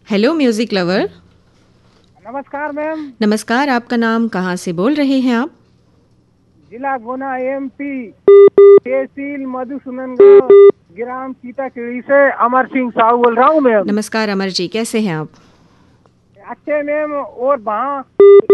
Hello music lover. नमस्कार ma'am. नमस्कार, आपका नाम, कहाँ से बोल रहे हैं आप? जिला गुना एमपी, तहसील मधुसूदनगढ़, ग्राम सीताखेड़ी से अमर सिंह साहू बोल रहा हूँ मैम। नमस्कार अमर जी, कैसे हैं आप? अच्छे मैम। और वहाँ